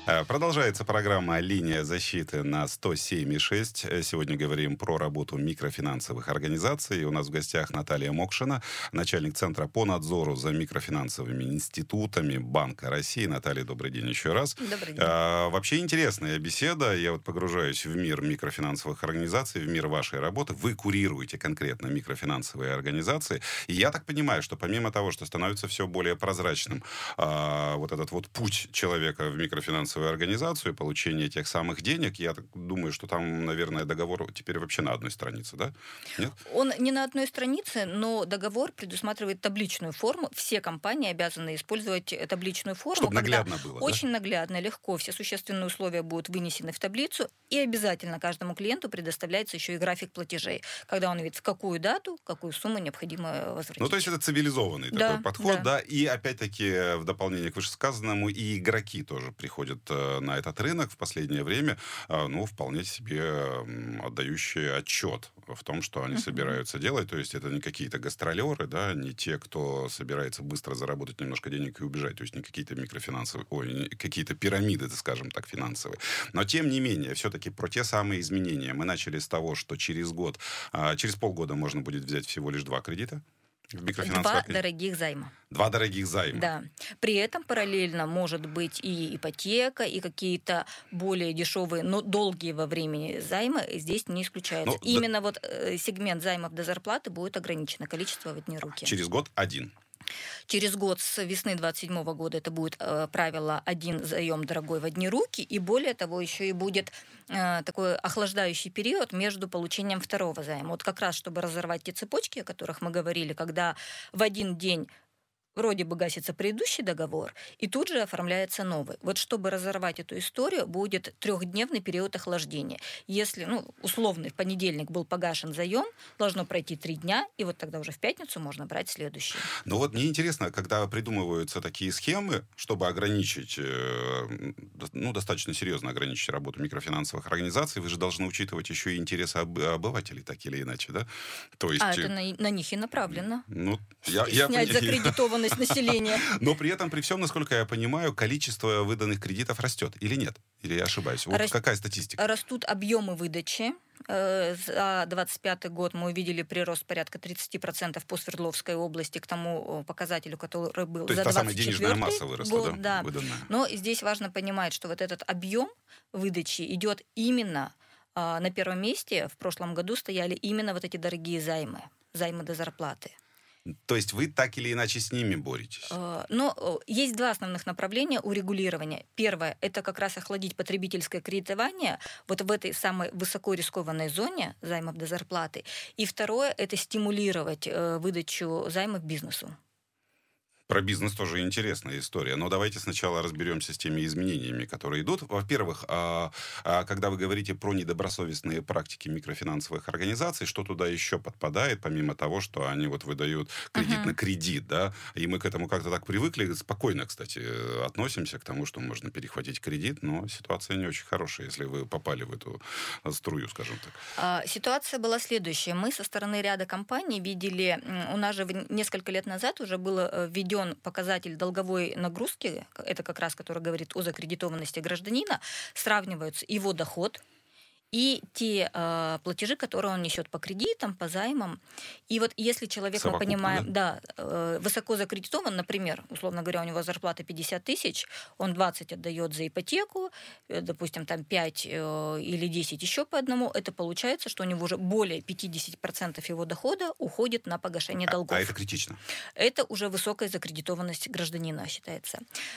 Продолжается программа «Линия защиты» на 107,6. Сегодня говорим про работу микрофинансовых организаций. И у нас в гостях Наталья Мокшина, начальник Центра по надзору за микрофинансовыми институтами Банка России. Наталья, добрый день еще раз. Добрый день. Вообще интересная беседа. Я вот погружаюсь в мир микрофинансовых организаций, в мир вашей работы. Вы курируете конкретно микрофинансовые организации. И я так понимаю, что помимо того, что становится все более прозрачным вот этот вот путь человека в микрофинансовую организацию, получение тех самых денег, я так думаю, что там, наверное, договор теперь вообще на одной странице, да? Нет? Он не на одной странице, но договор предусматривает табличную форму. Все компании обязаны использовать табличную форму. Чтобы наглядно было, очень да? наглядно, легко. Все существенные условия будут вынесены в таблицу, и обязательно каждому клиенту предоставляется еще и график платежей, когда он видит, в какую дату, какую сумму необходимо возвратить. Ну, то есть это цивилизованный такой подход, да. И опять-таки, в дополнение к вышесказанному, и игроки тоже приходят на этот рынок в последнее время, вполне себе отдающие отчет в том, что они собираются делать. То есть это не какие-то гастролеры, да, не те, кто собирается быстро заработать немножко денег и убежать. То есть не какие-то микрофинансовые, какие-то пирамиды, скажем так, финансовые. Но тем не менее, все-таки про те самые изменения. Мы начали с того, что через полгода можно будет взять всего лишь 2 кредита. Два дорогих займа. 2 дорогих займа. Да. При этом параллельно может быть и ипотека, и какие-то более дешевые, но долгие во времени займы здесь не исключаются. Именно сегмент займов до зарплаты будет ограничено количество в одни руки. Через год 1. Через год, с весны 2027 года, это будет правило 1 заем дорогой в одни руки, и более того, еще и будет такой охлаждающий период между получением второго займа. Вот как раз, чтобы разорвать те цепочки, о которых мы говорили, когда в один день вроде бы гасится предыдущий договор, и тут же оформляется новый. Вот чтобы разорвать эту историю, будет 3-дневный период охлаждения. Если, условный, в понедельник был погашен заем, должно пройти 3 дня, и вот тогда уже в пятницу можно брать следующий. Ну вот мне интересно, когда придумываются такие схемы, чтобы ограничить, достаточно серьезно ограничить работу микрофинансовых организаций, вы же должны учитывать еще и интересы обывателей, так или иначе, да? То есть, это на них и направлено. Снять закредитованность населения. Но при этом, при всем, насколько я понимаю, количество выданных кредитов растет или нет? Или я ошибаюсь? Вот какая статистика? Растут объемы выдачи. За 2025 год мы увидели прирост порядка 30% по Свердловской области к тому показателю, который был за 2024 год. То есть та самая денежная масса выросла, да? Выданная. Но здесь важно понимать, что вот этот объем выдачи идет именно на первом месте. В прошлом году стояли именно вот эти дорогие займы до зарплаты. То есть вы так или иначе с ними боретесь? Но есть 2 основных направления урегулирования. Первое – это как раз охладить потребительское кредитование вот в этой самой высоко рискованной зоне займов до зарплаты. И второе – это стимулировать выдачу займов бизнесу. Про бизнес тоже интересная история. Но давайте сначала разберемся с теми изменениями, которые идут. Во-первых, когда вы говорите про недобросовестные практики микрофинансовых организаций, что туда еще подпадает, помимо того, что они выдают кредит на кредит, да? И мы к этому как-то так привыкли. Спокойно, кстати, относимся к тому, что можно перехватить кредит, но ситуация не очень хорошая, если вы попали в эту струю, скажем так. Ситуация была следующая. Мы со стороны ряда компаний видели, у нас же несколько лет назад уже было введен показатель долговой нагрузки, это как раз, который говорит о закредитованности гражданина, сравниваются его доход и те платежи, которые он несет по кредитам, по займам. И вот если человек, мы понимаем, высоко закредитован, например, условно говоря, у него зарплата 50 тысяч, он 20 отдает за ипотеку, допустим, там 5 или 10 еще по одному, это получается, что у него уже более 50% его дохода уходит на погашение долгов. А это критично? Это уже высокая закредитованность гражданина считается.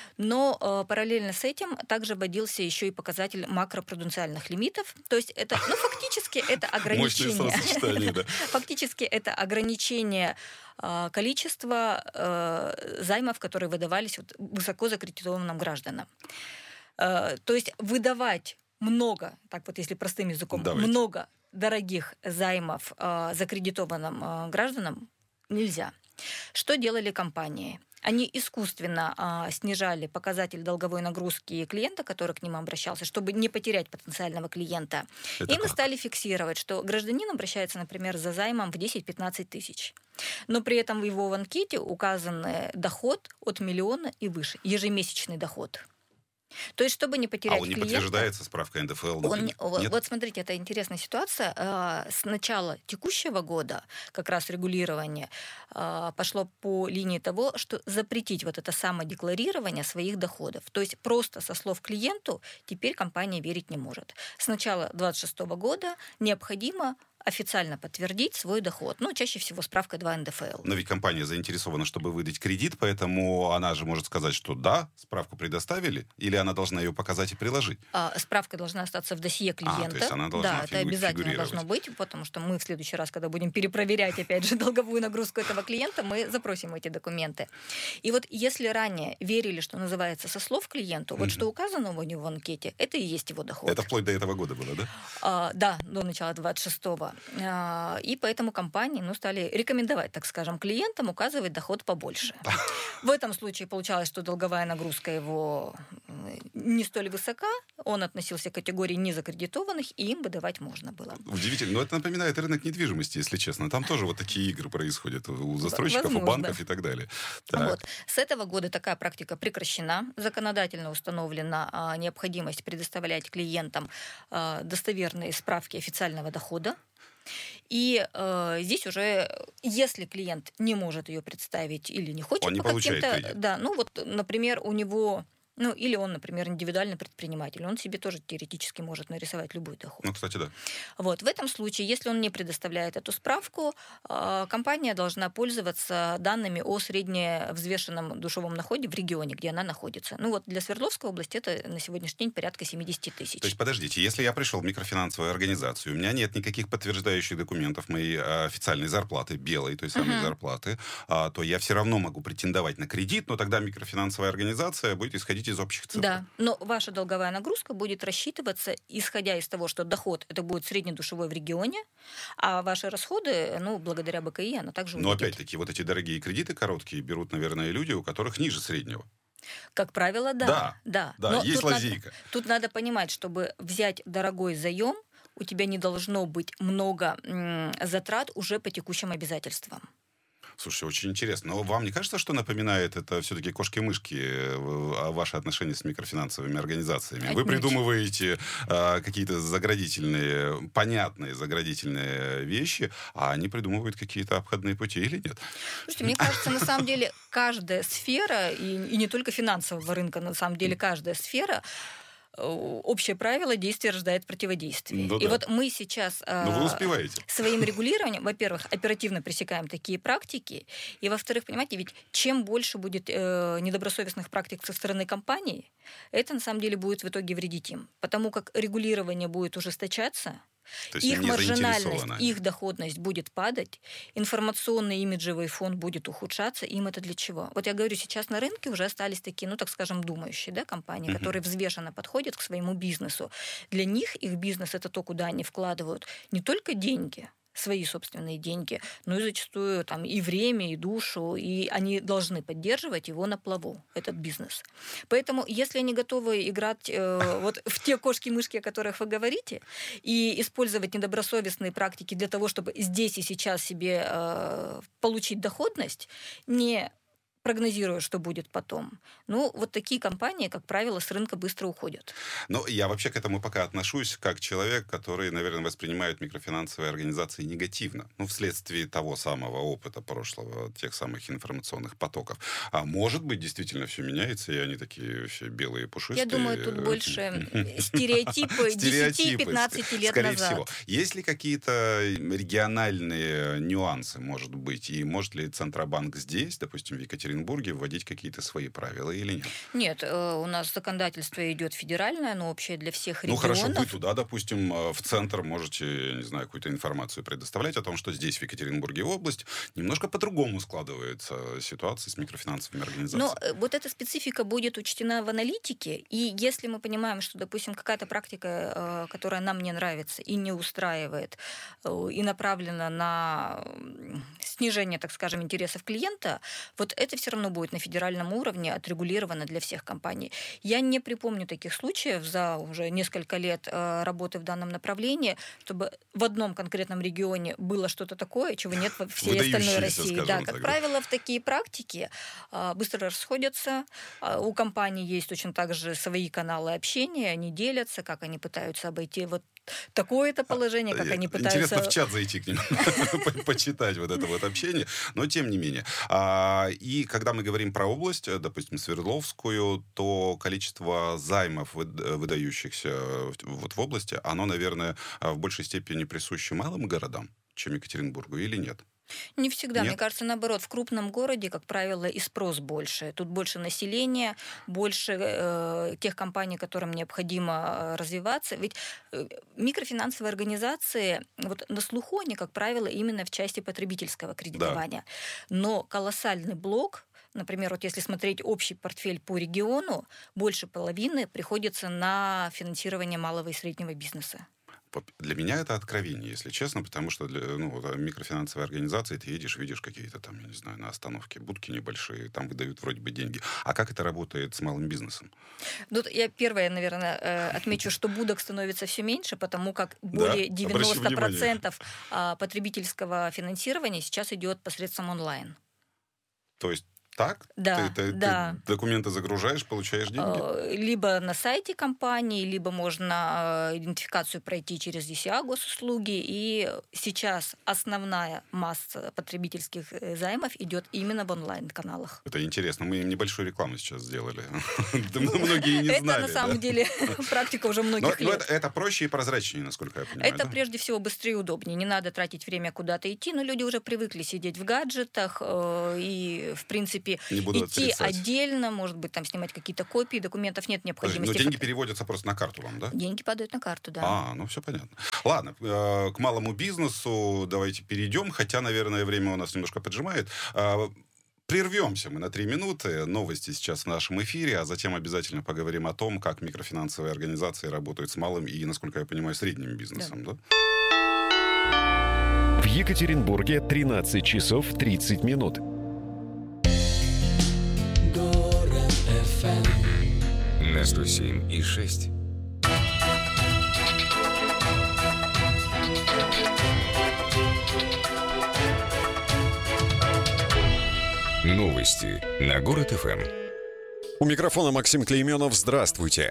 Но параллельно с этим также вводился еще и показатель макропруденциальных лимитов, то есть это, фактически это ограничение. Мощное словосочетание, да. Фактически это ограничение количества займов, которые выдавались высоко закредитованным гражданам. То есть выдавать много, так вот если простым языком, много дорогих займов закредитованным гражданам нельзя. Что делали компании? Они искусственно снижали показатель долговой нагрузки клиента, который к ним обращался, чтобы не потерять потенциального клиента. И мы стали фиксировать, что гражданин обращается, например, за займом в 10-15 тысяч. Но при этом в его анкете указан доход от 1 миллиона и выше, ежемесячный доход. То есть, чтобы не потерять он не клиента... подтверждается справкой НДФЛ? Вот смотрите, это интересная ситуация. С начала текущего года как раз регулирование пошло по линии того, что запретить вот это самодекларирование своих доходов. То есть просто со слов клиенту теперь компания верить не может. С начала 2026 года необходимо официально подтвердить свой доход. Ну, чаще всего справка 2 НДФЛ. Но ведь компания заинтересована, чтобы выдать кредит, поэтому она же может сказать, что да, справку предоставили, или она должна ее показать и приложить? Справка должна остаться в досье клиента. То есть она должна это обязательно должно быть, потому что мы в следующий раз, когда будем перепроверять, опять же, долговую нагрузку этого клиента, мы запросим эти документы. И вот если ранее верили, что называется, со слов клиенту, вот что указано у него в анкете, это и есть его доход. Это вплоть до этого года было, да? Да, до начала 26-го. И поэтому компании стали рекомендовать, так скажем, клиентам указывать доход побольше. В этом случае получалось, что долговая нагрузка его не столь высока, он относился к категории незакредитованных, и им выдавать можно было. Удивительно. Но это напоминает рынок недвижимости, если честно. Там тоже вот такие игры происходят у застройщиков, у банков и так далее. Вот. С этого года такая практика прекращена. Законодательно установлена необходимость предоставлять клиентам достоверные справки официального дохода. И здесь уже, если клиент не может ее представить или не хочет, он не получает кредит. Да, например, у него... или он, например, индивидуальный предприниматель, он себе тоже теоретически может нарисовать любой доход. Кстати, да. Вот. В этом случае, если он не предоставляет эту справку, компания должна пользоваться данными о средневзвешенном душевом доходе в регионе, где она находится. Для Свердловской области это на сегодняшний день порядка 70 тысяч. То есть, подождите, если я пришел в микрофинансовую организацию, у меня нет никаких подтверждающих документов моей официальной зарплаты, белой, той самой зарплаты, то я все равно могу претендовать на кредит, но тогда микрофинансовая организация будет исходить из общих цифр. Да, но ваша долговая нагрузка будет рассчитываться, исходя из того, что доход это будет среднедушевой в регионе, а ваши расходы, благодаря БКИ, она также увидит. Но опять-таки, вот эти дорогие кредиты короткие берут, наверное, люди, у которых ниже среднего. Как правило, да. Но есть лазейка. Тут надо понимать, чтобы взять дорогой заем, у тебя не должно быть много затрат уже по текущим обязательствам. Слушайте, очень интересно. Но вам не кажется, что напоминает это все-таки кошки-мышки, ваши отношения с микрофинансовыми организациями? Вы придумываете какие-то заградительные, понятные заградительные вещи, а они придумывают какие-то обходные пути или нет? Слушайте, мне кажется, на самом деле каждая сфера, и не только финансового рынка, на самом деле каждая сфера, общее правило действия рождает противодействие. И вот мы сейчас вы успеваете. Своим регулированием, во-первых, оперативно пресекаем такие практики, и, во-вторых, понимаете, ведь чем больше будет недобросовестных практик со стороны компаний, это на самом деле будет в итоге вредить им. Потому как регулирование будет ужесточаться, их маржинальность, их доходность будет падать, информационный имиджевый фон будет ухудшаться. Им это для чего? Вот я говорю, сейчас на рынке уже остались такие, так скажем, думающие компании, которые взвешенно подходят к своему бизнесу. Для них их бизнес — это то, куда они вкладывают не только деньги, свои собственные деньги, но и зачастую и время, и душу, и они должны поддерживать его на плаву, этот бизнес. Поэтому, если они готовы играть вот в те кошки-мышки, о которых вы говорите, и использовать недобросовестные практики для того, чтобы здесь и сейчас себе получить доходность, не прогнозируя, что будет потом. Вот такие компании, как правило, с рынка быстро уходят. Я вообще к этому пока отношусь как человек, который, наверное, воспринимает микрофинансовые организации негативно. Вследствие того самого опыта прошлого, тех самых информационных потоков. А может быть, действительно все меняется, и они такие все белые, пушистые. Я думаю, тут больше стереотипы 10-15 лет скорее назад. Всего. Есть ли какие-то региональные нюансы, может быть? И может ли Центробанк здесь, допустим, в Екатеринбурге, вводить какие-то свои правила или нет? Нет, у нас законодательство идет федеральное, но общее для всех регионов. Хорошо, вы туда, допустим, в центр можете, не знаю, какую-то информацию предоставлять о том, что здесь, в Екатеринбурге область, немножко по-другому складывается ситуация с микрофинансовыми организациями. Но вот эта специфика будет учтена в аналитике, и если мы понимаем, что, допустим, какая-то практика, которая нам не нравится и не устраивает, и направлена на снижение, так скажем, интересов клиента, вот это все все равно будет на федеральном уровне отрегулировано для всех компаний. Я не припомню таких случаев за уже несколько лет работы в данном направлении, чтобы в одном конкретном регионе было что-то такое, чего нет во всей остальной России. Да, как правило, в такие практики быстро расходятся. У компаний есть точно так же свои каналы общения, они делятся, как они пытаются обойти вот такое-то положение, как они пытаются... Интересно в чат зайти к ним, почитать вот это вот общение, но тем не менее. И когда мы говорим про область, допустим, Свердловскую, то количество займов, выдающихся вот в области, оно, наверное, в большей степени присуще малым городам, чем Екатеринбургу, или нет? Не всегда. Нет? Мне кажется, наоборот, в крупном городе, как правило, и спрос больше. Тут больше населения, больше тех компаний, которым необходимо развиваться. Ведь микрофинансовые организации вот на слуху они, как правило, именно в части потребительского кредитования. Да. Но колоссальный блок, например, вот если смотреть общий портфель по региону, больше половины приходится на финансирование малого и среднего бизнеса. Для меня это откровение, если честно, потому что микрофинансовые организации, ты едешь, видишь какие-то там, я не знаю, на остановке будки небольшие, там выдают вроде бы деньги. А как это работает с малым бизнесом? Ну, я первое, наверное, отмечу, что будок становится все меньше, потому как более 90% потребительского финансирования сейчас идет посредством онлайн. То есть так? Да, ты документы загружаешь, получаешь деньги? Либо на сайте компании, либо можно идентификацию пройти через ЕСЯ госуслуги. И сейчас основная масса потребительских займов идет именно в онлайн-каналах. Это интересно. Мы им небольшую рекламу сейчас сделали. Многие не знали. Это на самом деле практика уже многих лет. Это проще и прозрачнее, насколько я понимаю. Это прежде всего быстрее и удобнее. Не надо тратить время куда-то идти, но люди уже привыкли сидеть в гаджетах и, в принципе, идти отдельно, может быть, там снимать какие-то копии, документов нет необходимости. Но деньги переводятся просто на карту вам, да? Деньги падают на карту, да. Ну все понятно. Ладно, к малому бизнесу давайте перейдем, хотя, наверное, время у нас немножко поджимает. Прервемся мы на 3 минуты. Новости сейчас в нашем эфире, а затем обязательно поговорим о том, как микрофинансовые организации работают с малым и, насколько я понимаю, средним бизнесом. Да. В Екатеринбурге 13 часов 30 минут. На 107,6. Новости на Город ФМ. У микрофона Максим Клейменов. Здравствуйте.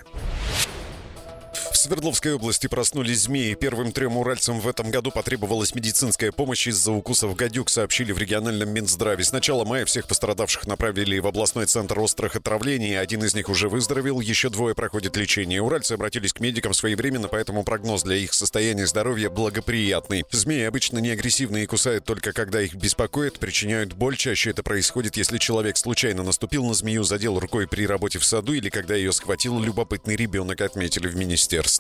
В Свердловской области проснулись змеи. Первым 3 уральцам в этом году потребовалась медицинская помощь из-за укусов гадюк, сообщили в региональном Минздраве. С начала мая всех пострадавших направили в областной центр острых отравлений. Один из них уже выздоровел, еще 2 проходят лечение. Уральцы обратились к медикам своевременно, поэтому прогноз для их состояния здоровья благоприятный. Змеи обычно не агрессивны и кусают только когда их беспокоит, причиняют боль. Чаще это происходит, если человек случайно наступил на змею, задел рукой при работе в саду или когда ее схватил любопытный ребенок, отметили в министерстве.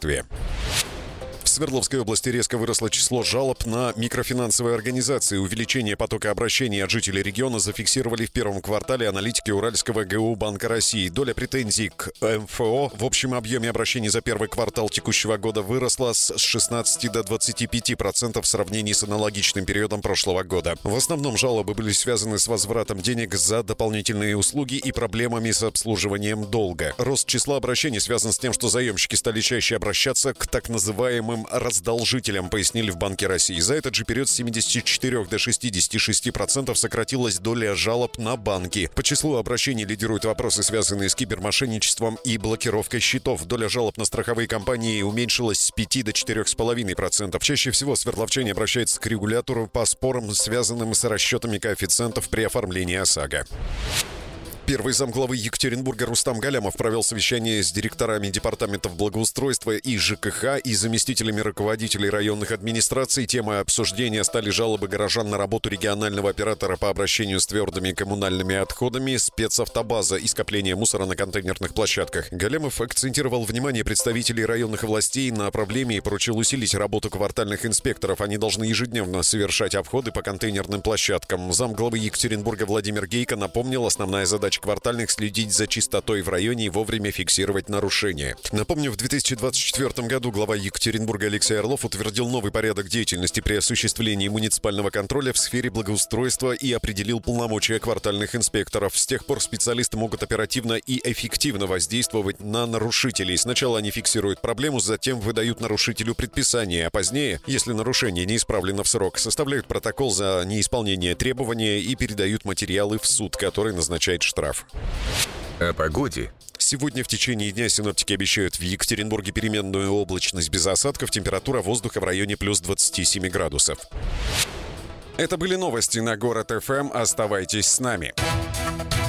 В Свердловской области резко выросло число жалоб на микрофинансовые организации. Увеличение потока обращений от жителей региона зафиксировали в первом квартале аналитики Уральского ГУ Банка России. Доля претензий к МФО в общем объеме обращений за первый квартал текущего года выросла с 16 до 25% в сравнении с аналогичным периодом прошлого года. В основном жалобы были связаны с возвратом денег за дополнительные услуги и проблемами с обслуживанием долга. Рост числа обращений связан с тем, что заемщики стали чаще обращаться к так называемым раздолжителям, пояснили в Банке России. За этот же период с 74 до 66% сократилась доля жалоб на банки. По числу обращений лидируют вопросы, связанные с кибермошенничеством и блокировкой счетов. Доля жалоб на страховые компании уменьшилась с 5 до 4,5%. Чаще всего свердловчане обращаются к регулятору по спорам, связанным с расчетами коэффициентов при оформлении ОСАГО. Первый замглавы Екатеринбурга Рустам Галямов провел совещание с директорами департаментов благоустройства и ЖКХ и заместителями руководителей районных администраций. Темой обсуждения стали жалобы горожан на работу регионального оператора по обращению с твердыми коммунальными отходами, спецавтобаза и скопление мусора на контейнерных площадках. Галямов акцентировал внимание представителей районных властей на проблеме и поручил усилить работу квартальных инспекторов. Они должны ежедневно совершать обходы по контейнерным площадкам. Замглавы Екатеринбурга Владимир Гейко напомнил, основная задача задач квартальных следить за чистотой в районе и вовремя фиксировать нарушения. Напомню, в 2024 году глава Екатеринбурга Алексей Орлов утвердил новый порядок деятельности при осуществлении муниципального контроля в сфере благоустройства и определил полномочия квартальных инспекторов. С тех пор специалисты могут оперативно и эффективно воздействовать на нарушителей. Сначала они фиксируют проблему, затем выдают нарушителю предписание, а позднее, если нарушение не исправлено в срок, составляют протокол за неисполнение требования и передают материалы в суд, который назначает штраф. О погоде. Сегодня в течение дня синоптики обещают в Екатеринбурге переменную облачность без осадков, температура воздуха в районе плюс 27 градусов. Это были новости на Город ФМ. Оставайтесь с нами.